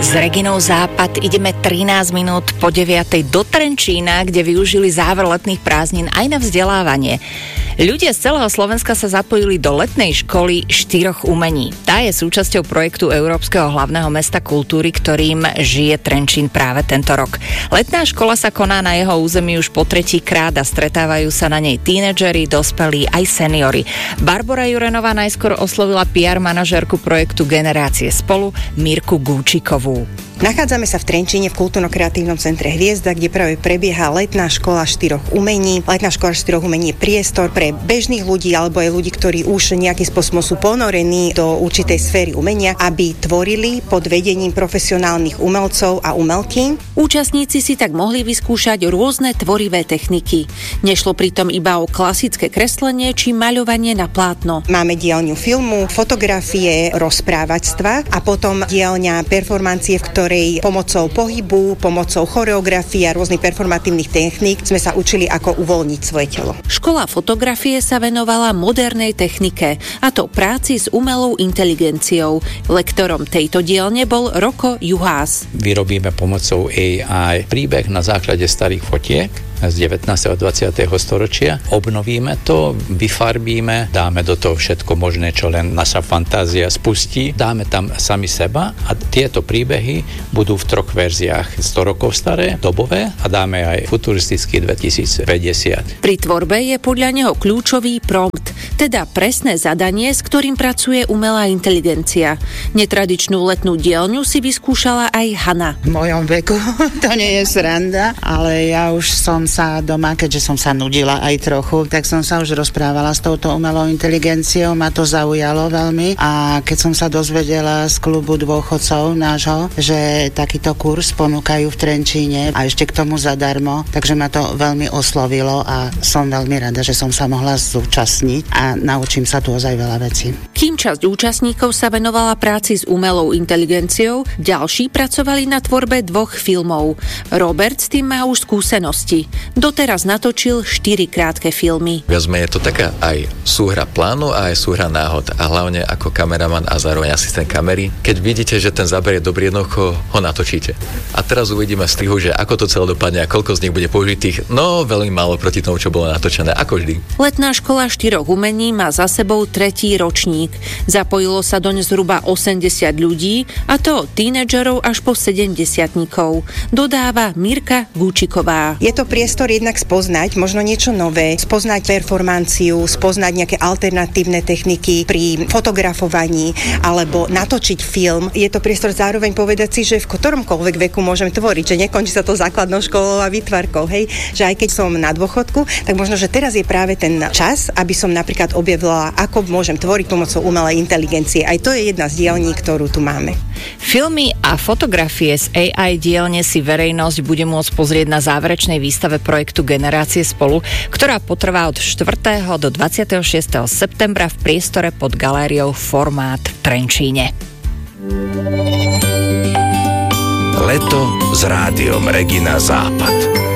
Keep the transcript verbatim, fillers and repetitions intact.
S Reginou Západ ideme trinásť minút po deviatej do Trenčína, kde využili záver letných prázdnin aj na vzdelávanie. Ľudia z celého Slovenska sa zapojili do letnej školy štyroch umení. Tá je súčasťou projektu Európskeho hlavného mesta kultúry, ktorým žije Trenčín práve tento rok. Letná škola sa koná na jeho území už po tretí krát a stretávajú sa na nej tínedžeri, dospelí aj seniori. Barbora Jurenová najskôr oslovila pé er manažérku projektu Generácie spolu Mirku Gúčikovú. Nachádzame sa v Trenčíne v kultúrno-kreatívnom centre Hviezda, kde práve prebieha letná škola štyroch umení. Letná škola štyroch umení je priestor pre bežných ľudí alebo aj ľudí, ktorí už nejakým spôsobom sú ponorení do určitej sféry umenia, aby tvorili pod vedením profesionálnych umelcov a umelkyň. Účastníci si tak mohli vyskúšať rôzne tvorivé techniky. Nešlo pritom iba o klasické kreslenie či maľovanie na plátno. Máme dielňu filmu, fotografie, rozprávačstva a potom dielňa performancie, v ktorej ktorej pomocou pohybu, pomocou choreografie a rôznych performatívnych techník sme sa učili, ako uvoľniť svoje telo. Škola fotografie sa venovala modernej technike, a to práci s umelou inteligenciou. Lektorom tejto dielne bol Roko Juhás. Vyrobíme pomocou á í príbeh na základe starých fotiek z devätnásteho a dvadsiateho storočia. Obnovíme to, vyfarbíme, dáme do toho všetko možné, čo len naša fantázia spustí. Dáme tam sami seba a tieto príbehy budú v troch verziách. sto rokov staré, dobové a dáme aj futuristický dvetisícpäťdesiat. Pri tvorbe je podľa neho kľúčový prompt, teda presné zadanie, s ktorým pracuje umelá inteligencia. Netradičnú letnú dielňu si vyskúšala aj Hana. V mojom veku to nie je sranda, ale ja už som sa doma, keďže som sa nudila aj trochu, tak som sa už rozprávala s touto umelou inteligenciou, ma to zaujalo veľmi a keď som sa dozvedela z klubu dôchodcov nášho, že takýto kurz ponúkajú v Trenčíne a ešte k tomu zadarmo, takže ma to veľmi oslovilo a som veľmi rada, že som sa mohla zúčastniť a naučím sa tu ozaj veľa vecí. Kým časť účastníkov sa venovala práci s umelou inteligenciou, ďalší pracovali na tvorbe dvoch filmov. Robert s tým má už skúsenosti. Doteraz natočil štyri krátke filmy. Viac menej je to taká aj súhra plánu a aj súhra náhod a hlavne ako kameraman a zároveň asistent kamery. Keď vidíte, že ten záber je dobrý, jednoducho ho natočíte. A teraz uvidíme z strihu, že ako to celé dopadne a koľko z nich bude použitých. No, veľmi málo proti tomu, čo bolo natočené, ako vždy. Letná škola štyroch umení má za sebou tretí ročník. Zapojilo sa doň zhruba osemdesiat ľudí, a to od tínedžerov až po sedemdesiatnikov. Dodáva Mirka Gúčiková. Je to priestor jednak spoznať možno niečo nové, spoznať performanciu, spoznať nejaké alternatívne techniky pri fotografovaní alebo natočiť film. Je to priestor zároveň povedať si, že v ktoromkoľvek veku môžem tvoriť, že nekončí sa to základnou školou a výtvarkou, hej, že aj keď som na dôchodku, tak možno, že teraz je práve ten čas, aby som napríklad objavila, ako môžem tvoriť pomocou umelej inteligencie. Aj to je jedna z dielní, ktorú tu máme. Filmy a fotografie z á í dielne si verejnosť bude môcť pozrieť na záverečnej výstave projektu Generácie spolu, ktorá potrvá od štvrtého do dvadsiateho šiesteho septembra v priestore pod galériou Formát v Trenčíne. Leto s rádiom Regina Západ.